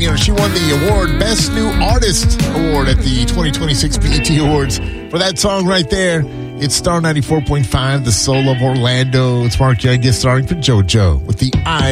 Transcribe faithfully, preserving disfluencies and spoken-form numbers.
you know, she won the award, Best New Artist Award at the twenty twenty-six B E T Awards for that song right there. It's Star ninety-four point five, The Soul of Orlando. It's Mark Young, guest starring for JoJo with the I